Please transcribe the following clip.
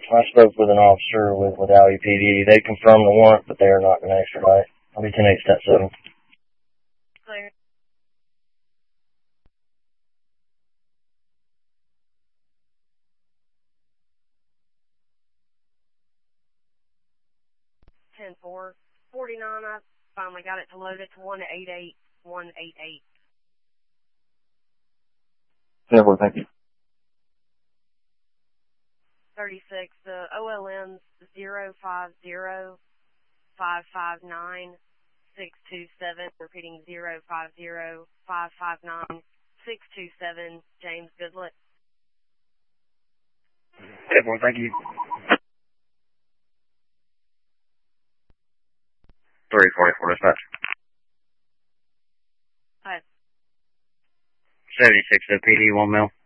I spoke with an officer with LUPD. They confirmed the warrant, but they are not going to extradite. I'll be 10-8 step 7. Clear. Ten four 49. I finally got it to load it to 188. 10-4, thank you. 36. The OLM's 050-559-627. Repeating 050-559-627. James Goodlet. 10-4, thank you. 344 dispatch. Hi. 76 OPD, 1 mil.